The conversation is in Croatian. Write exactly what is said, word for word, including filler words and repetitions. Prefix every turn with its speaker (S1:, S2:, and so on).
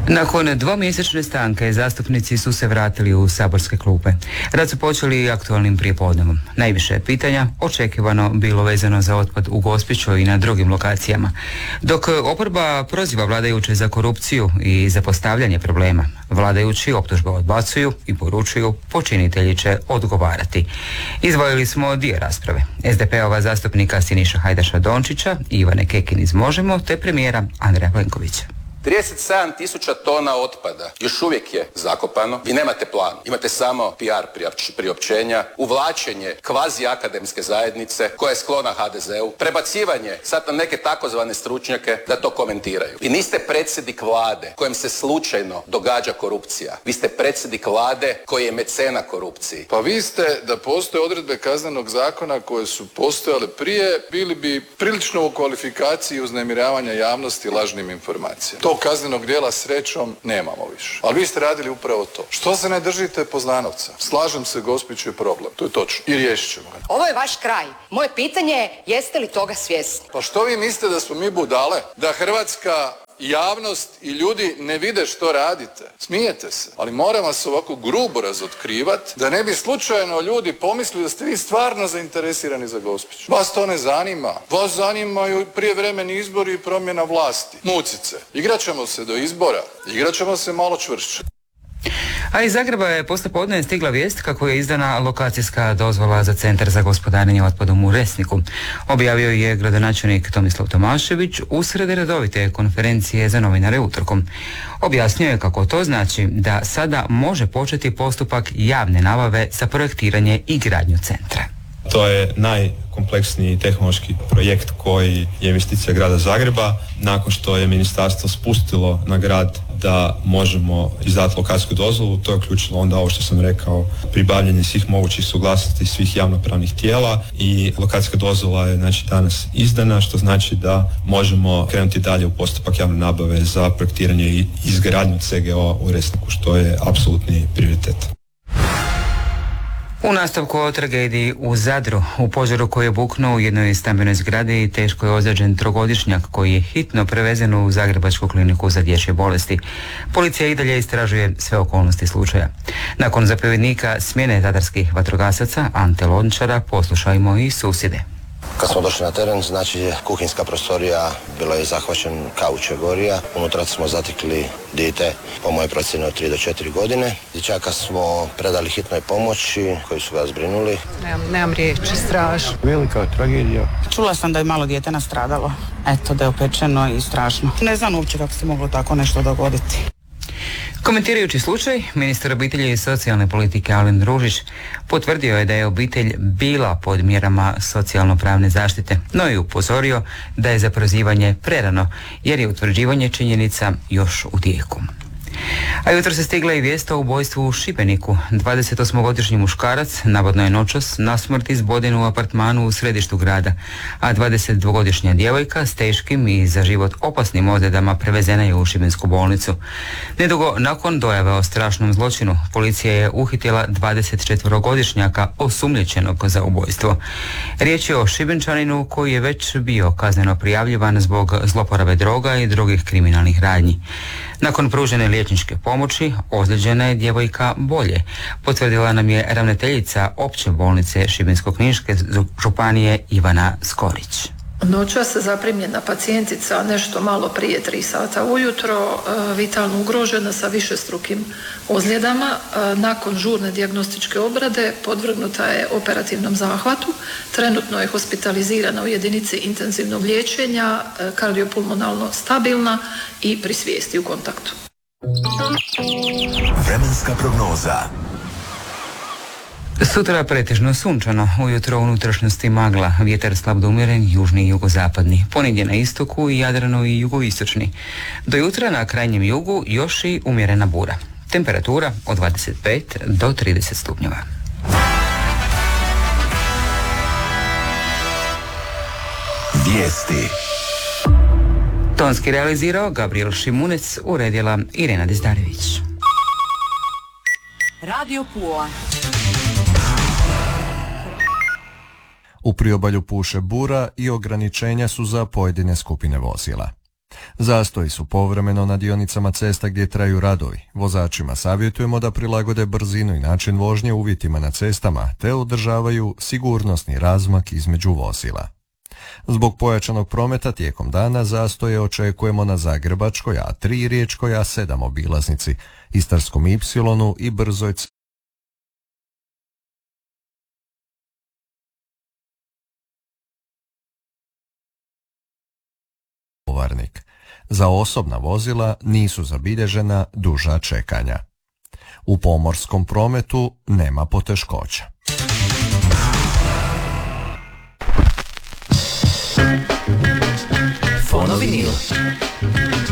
S1: Nakon dvomjesečne stanke zastupnici su se vratili u saborske klupe. Rad su počeli aktualnim prijepodnevom. Najviše pitanja očekivano bilo vezano za otpad u Gospiću i na drugim lokacijama. Dok oporba proziva vladajuće za korupciju i za postavljanje problema, vladajući optužbe odbacuju i poručuju počinitelji će odgovarati. Izdvojili smo dio rasprave. es de pe ova zastupnika Siniša Hajdaša Dončića, Ivane Kekin iz Možemo te premijera Andreja Plenkovića.
S2: trideset sedam tisuća tona otpada još uvijek je zakopano i nemate plan. Imate samo P R priopćenja, uvlačenje kvazi akademske zajednice koja je sklona ha de zeu, prebacivanje sad na neke takozvane stručnjake da to komentiraju. I niste predsjednik vlade kojem se slučajno događa korupcija. Vi ste predsjednik vlade koji je mecena korupciji.
S3: Pa vi ste, da postoje odredbe kaznenog zakona koje su postojale prije, bili bi prilično u kvalifikaciji uznemiravanja javnosti lažnim informacijama. To kaznenog djela srećom nemamo više. Ali vi ste radili upravo to. Što se ne držite Poznanovca? Slažem se, Gospić je problem. To je točno. I riješit ćemo ga.
S4: Ovo je vaš kraj. Moje pitanje je, jeste li toga svjesni?
S3: Pa što vi mislite da smo mi budale? Da hrvatska javnost i ljudi ne vide što radite? Smijete se. Ali moram vas ovako grubo razotkrivati da ne bi slučajno ljudi pomislili da ste vi stvarno zainteresirani za Gospić. Vas to ne zanima. Vas zanimaju prijevremeni izbori i promjena vlasti. Mucice. Igrat ćemo se do izbora. Igrat ćemo se malo čvršće.
S1: A iz Zagreba je poslijepodne stigla vijest kako je izdana lokacijska dozvola za Centar za gospodarenje otpadom u Resniku. Objavio je gradonačelnik Tomislav Tomašević usred redovite konferencije za novinare utorkom. Objasnio je kako to znači da sada može početi postupak javne nabave za projektiranje i gradnju centra.
S5: To je najkompleksniji tehnološki projekt koji je investicija grada Zagreba. Nakon što je ministarstvo spustilo na grad da možemo izdati lokacijsku dozvolu, to je uključilo onda ovo što sam rekao, pribavljanje svih mogućih suglasnosti svih javnopravnih tijela i lokacijska dozvola je znači danas izdana, što znači da možemo krenuti dalje u postupak javne nabave za projektiranje i izgradnju ce ge o u Resniku, što je apsolutni prioritet.
S1: U nastavku o tragediji u Zadru, u požaru koji je buknuo u jednoj stambenoj zgradi, teško je ozlijeđen trogodišnjak koji je hitno prevezen u Zagrebačku kliniku za dječje bolesti. Policija i dalje istražuje sve okolnosti slučaja. Nakon zapovjednika smjene zadarskih vatrogasaca Ante Lončara poslušajmo i susjede.
S6: Kad smo došli na teren, znači kuhinjska prostorija bila je zahvaćen kauč je gorija. Unutra smo zatekli dijete, po mojoj procjeni od tri do četiri godine. Dječaka smo predali hitnoj pomoći koji su ga zbrinuli.
S7: Nemam, nemam riječi, strašno.
S8: Velika tragedija.
S7: Čula sam da je malo dijete nastradalo. Eto, da je opečeno i strašno. Ne znam uopće kako se moglo tako nešto dogoditi.
S1: Komentirajući slučaj, ministar obitelji i socijalne politike Alen Ružić potvrdio je da je obitelj bila pod mjerama socijalno-pravne zaštite, no i upozorio da je za prozivanje prerano, jer je utvrđivanje činjenica još u tijeku. A jutro se stigla i vijest o ubojstvu u Šibeniku. dvadesetosmogodišnji muškarac navodno je noćas nasmrt izboden u apartmanu u središtu grada, a dvadesetdvogodišnja djevojka s teškim i za život opasnim ozljedama prevezena je u šibensku bolnicu. Nedugo nakon dojave o strašnom zločinu, policija je uhitila dvadesetčetverogodišnjaka osumnjičenog za ubojstvo. Riječ je o Šibenčaninu koji je već bio kazneno prijavljivan zbog zloporabe droga i drugih kriminalnih radnji. Nakon pružene liječničke pomoći, ozlijeđena je djevojka bolje, potvrdila nam je ravnateljica opće bolnice Šibensko-kninske županije Ivana Skorić.
S9: Noćas zaprimljena pacijentica nešto malo prije tri sata ujutro, vitalno ugrožena sa višestrukim ozljedama. Nakon žurne dijagnostičke obrade podvrgnuta je operativnom zahvatu. Trenutno je hospitalizirana u jedinici intenzivnog liječenja, kardiopulmonalno stabilna i pri svijesti u kontaktu.
S10: Vremenska prognoza.
S1: Sutra pretežno sunčano, ujutro u unutrašnjosti magla, vjetar slab do umjeren, južni i jugozapadni, ponegdje na istoku i Jadranu i jugoistočni. Do jutra na krajnjem jugu još i umjerena bura. Temperatura od dvadeset pet do trideset stupnjeva.
S10: Vijesti.
S1: Tonski realizirao Gabriel Šimunec, uredila Irena Dizdarević.
S11: Radio Pula.
S12: U priobalju puše bura i ograničenja su za pojedine skupine vozila.
S8: Zastoji su povremeno na dionicama cesta gdje traju radovi. Vozačima savjetujemo da prilagode brzinu i način vožnje uvjetima na cestama te održavaju sigurnosni razmak između vozila. Zbog pojačanog prometa tijekom dana zastoje očekujemo na Zagrebačkoj A tri i Riječkoj A sedam obilaznici, Istarskom Y i brzoj C. Za osobna vozila nisu zabilježena duža čekanja. U pomorskom prometu nema poteškoća.
S10: Fonovinil.